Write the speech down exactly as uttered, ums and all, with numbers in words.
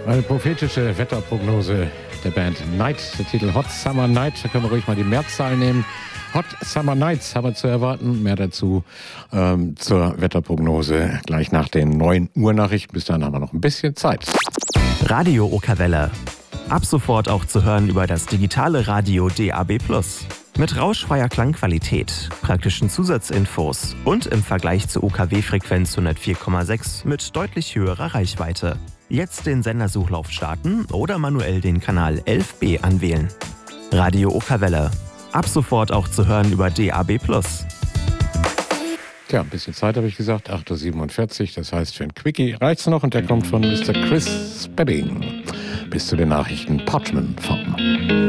Eine prophetische Wetterprognose der Band Night, der Titel Hot Summer Night. Da können wir ruhig mal die Mehrzahl nehmen. Hot Summer Nights haben wir zu erwarten. Mehr dazu ähm, zur Wetterprognose gleich nach den neun Uhr Nachrichten. Bis dahin haben wir noch ein bisschen Zeit. Radio Okawelle. Ab sofort auch zu hören über das digitale Radio D A B plus. Mit rauschfreier Klangqualität, praktischen Zusatzinfos und im Vergleich zur U K W-Frequenz hundertvier Komma sechs mit deutlich höherer Reichweite. Jetzt den Sendersuchlauf starten oder manuell den Kanal elf B anwählen. Radio Okawelle. Ab sofort auch zu hören über D A B plus. Tja, ein bisschen Zeit habe ich gesagt, acht Uhr siebenundvierzig, das heißt für ein Quickie reicht's noch und der kommt von Mister Chris Spedding. Bis zu den Nachrichten Parchman Farm.